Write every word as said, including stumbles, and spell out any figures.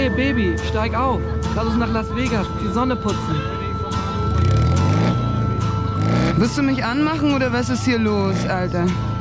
Hey, Baby, steig auf. Lass uns nach Las Vegas, die Sonne putzen. Wirst du mich anmachen oder was ist hier los, Alter?